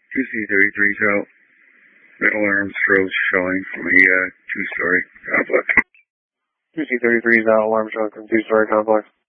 2C33's out. Metal arms throws showing from a two-story complex. 2C33's out, alarm showing from two-story complex.